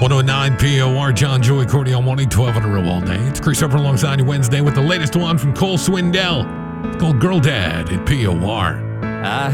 109 POR, John Joy, Cordy on 112 in a row all day. It's Chris Upper alongside you Wednesday with the latest one from Cole Swindell. It's called Girl Dad at POR. I